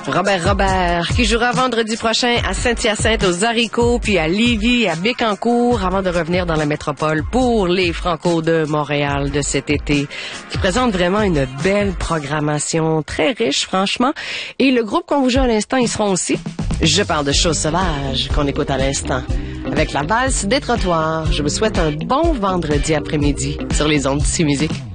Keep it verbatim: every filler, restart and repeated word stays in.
Robert Robert, qui jouera vendredi prochain à Saint-Hyacinthe, aux Haricots, puis à Lévis, à Bécancour, avant de revenir dans la métropole pour les Franco de Montréal de cet été, qui présente vraiment une belle programmation, très riche, franchement. Et le groupe qu'on vous joue à l'instant, ils seront aussi. Je parle de Choses sauvages, qu'on écoute à l'instant. Avec la valse des trottoirs, je vous souhaite un bon vendredi après-midi sur les ondes d'ici musique.